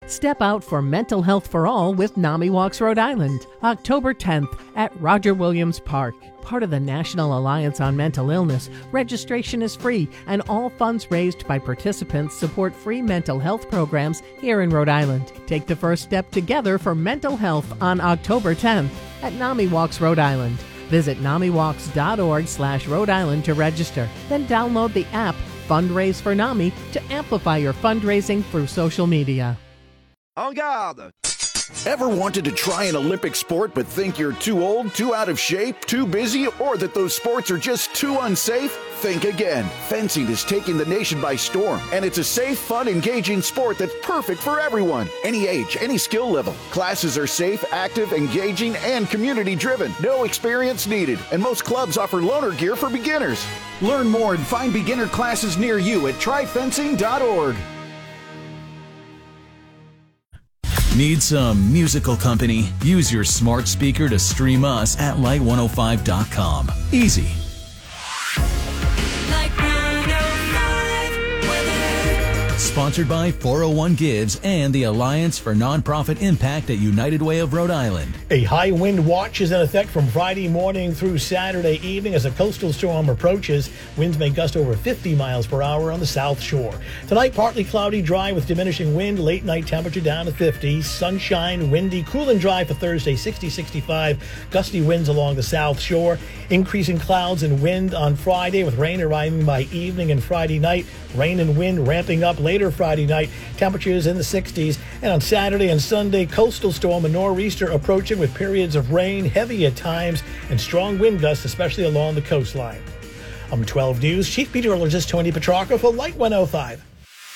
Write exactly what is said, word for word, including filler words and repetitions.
Step out for mental health for all with NAMI Walks Rhode Island, October tenth at Roger Williams Park. Part of the National Alliance on Mental Illness, registration is free and all funds raised by participants support free mental health programs here in Rhode Island. Take the first step together for mental health on October tenth at NAMI Walks Rhode Island. Visit namiwalks.org slash Rhode Island to register. Then download the app Fundraise for NAMI to amplify your fundraising through social media. En garde! Ever wanted to try an Olympic sport but think you're too old, too out of shape, too busy, or that those sports are just too unsafe? Think again. Fencing is taking the nation by storm, and it's a safe, fun, engaging sport that's perfect for everyone. Any age, any skill level. Classes are safe, active, engaging, and community-driven. No experience needed, and most clubs offer loaner gear for beginners. Learn more and find beginner classes near you at try fencing dot org. Need some musical company? Use your smart speaker to stream us at light one oh five dot com. Easy. Sponsored by four oh one Gives and the Alliance for Nonprofit Impact at United Way of Rhode Island. A high wind watch is in effect from Friday morning through Saturday evening as a coastal storm approaches. Winds may gust over fifty miles per hour on the South Shore. Tonight, partly cloudy, dry with diminishing wind. Late night temperature down to fifty. Sunshine, windy, cool and dry for Thursday, sixty, sixty-five. Gusty winds along the South Shore. Increasing clouds and wind on Friday with rain arriving by evening and Friday night. Rain and wind ramping up later Friday night. Temperatures in the sixties. And on Saturday and Sunday, coastal storm and nor'easter approaching with periods of rain, heavy at times, and strong wind gusts, especially along the coastline. I'm twelve News Chief Meteorologist Tony Petrarca for Light one oh five.